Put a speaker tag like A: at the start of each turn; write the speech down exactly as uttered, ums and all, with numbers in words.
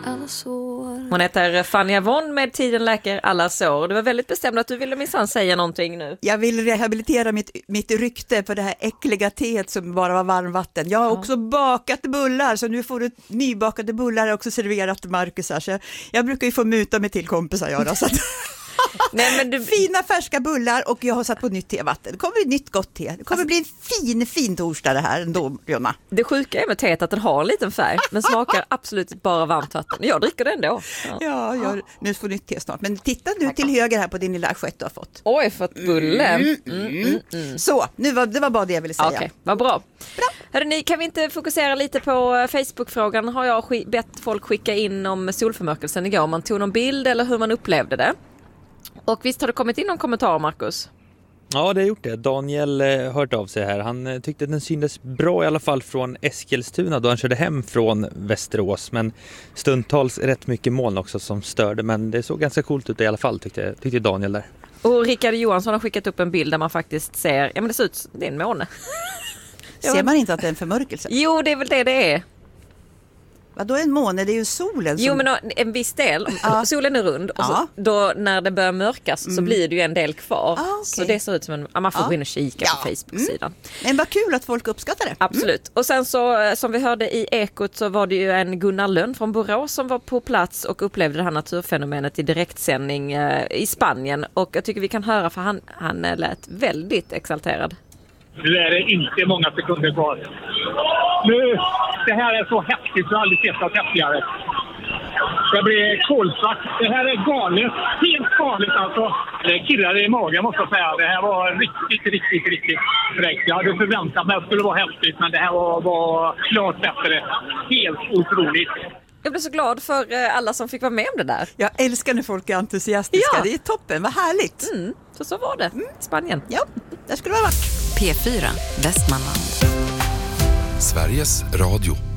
A: alla sår.
B: Hon heter Fanny Avon med Tiden läker alla sår. Du var väldigt bestämd att du ville minsann säga någonting nu.
C: Jag vill rehabilitera mitt, mitt rykte på det här äckliga teet som bara var varmvatten. Jag har också ja. bakat bullar, så nu får du nybakade bullar också serverat till Marcus här. Så jag, jag brukar ju få muta mig till kompisar göra så att... Nej, men du... Fina färska bullar och jag har satt på nytt tevatten. Det kommer bli nytt gott te. Det kommer alltså... bli en fin, fin torsdag det här ändå, Jonna.
B: Det sjuka är med teet att den har en liten färg, men smakar absolut bara varmt vatten. Jag dricker det ändå.
C: Ja, ja jag, nu får nytt te snart. Men titta nu till höger här på din lilla skett du har fått.
B: Oj, för ett bulle. Mm, mm, mm, mm.
C: Så, nu var, det var bara det jag ville säga.
B: Okej, okay, vad bra. bra. Hörrni, kan vi inte fokusera lite på Facebook-frågan? Har jag sk- bett folk skicka in om solförmörkelsen igår. Om man tog någon bild eller hur man upplevde det. Och visst har det kommit in någon kommentar, Marcus?
D: Ja, det har gjort det. Daniel eh, hört av sig här. Han eh, tyckte att den syntes bra i alla fall från Eskilstuna då han körde hem från Västerås. Men stundtals rätt mycket moln också som störde. Men det såg ganska coolt ut i alla fall, tyckte, tyckte Daniel där.
B: Och Rickard Johansson har skickat upp en bild där man faktiskt ser, ja men det ser ut, det är en måne.
C: Ser man inte att det är en förmörkelse?
B: Jo, det är väl det det är.
C: Vadå en måne? Det är ju solen. Som...
B: Jo, men en viss del. Ja. Solen är rund. Och så, då, när det börjar mörkas mm. så blir det ju en del kvar. Ah, okay. Så det ser ut som en... Man får ja. gå in och kika ja. på Facebook-sidan. Mm.
C: Men vad kul att folk uppskattar det.
B: Absolut. Mm. Och sen så, som vi hörde i Ekot, så var det ju en Gunnar Lönn från Borås som var på plats och upplevde det här naturfenomenet i direktsändning eh, i Spanien. Och jag tycker vi kan höra, för han, han lät väldigt exalterad.
E: Nu är det inte många sekunder kvar. Nu, det här är så häftigt, jag har aldrig sett något häftigare. Det blir kolsvart. Det här är galet, helt galet alltså. Det kirrade i magen måste jag säga. Det här var riktigt, riktigt, riktigt fräckt. Jag hade förväntat mig att det skulle vara häftigt, men det här var, var klart bättre. Helt otroligt.
B: Jag blev så glad för alla som fick vara med om det där.
C: Jag älskar när folk är entusiastiska. Ja. Det är toppen, vad härligt.
B: Mm, så så var det. Mm. Spanien.
C: Ja, där skulle det ha varit.
A: P fyra, Västmanland.
F: Sveriges Radio.